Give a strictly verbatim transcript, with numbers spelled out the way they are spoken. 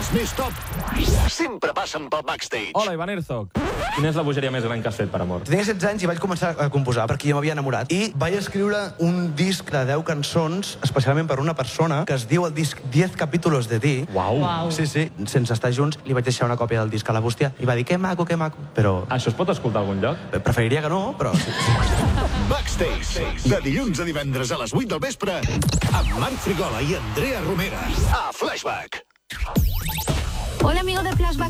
els més top sempre passen pel backstage. Hola, Ivan Herzog. Quina és la bogeria més gran que has fet per amor? Tenia setze anys i vaig començar a composar perquè jo m'havia enamorat. I vaig escriure un disc de deu cançons, especialment per una persona, que es diu el disc diez capítulos de ti. Uau. Uau. Sí, sí. Sense estar junts, li vaig deixar una còpia del disc a la bústia i va dir, que maco, que maco. Però Això es pot escoltar a algun lloc? preferiria que no, però... Sí, sí. Backstage, de dilluns a divendres a les vuit del vespre, amb Marc Frigola i Andrea Romera. A Flashback. Hola amigos de Flashback.